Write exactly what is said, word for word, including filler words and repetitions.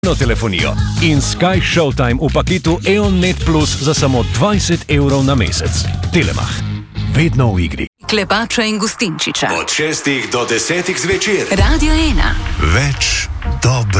telefonijo in Sky Showtime v paketu E O N Net Plus za samo dvajset evrov na mesec. Telemach. Vedno v igri. Klepača in Gustinčiča. Od šestih do desetih zvečer. Radio ena. Več dobre.